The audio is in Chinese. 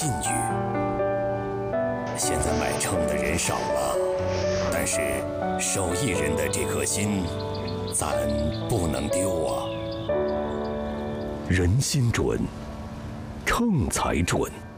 信誉。现在买秤的人少了，但是手艺人的这颗心，咱不能丢啊！人心准，秤才准。